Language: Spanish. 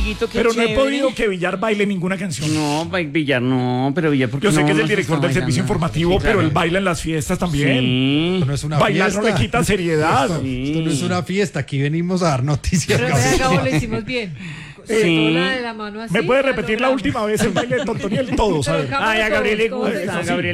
amiguito, qué Pero no he chévere. podido que Villar baile ninguna canción. No, Villar no, pero Villar, ¿por qué Yo sé no? que es el No se director está del servicio bailando. informativo, Sí, pero claro. él baila en las fiestas también. Sí. No es una Bailar fiesta. no le quita seriedad. Esto no es una fiesta, aquí venimos a dar noticias. Pero vea, Gabo, lo hicimos bien. Sobre Sí. todo la de la mano así. ¿Me puede la repetir la logramos. última vez el baile de Tontoniel? Todos, a ver. Pero Ay, a Gabriel le todos, gusta, todos. Gabriel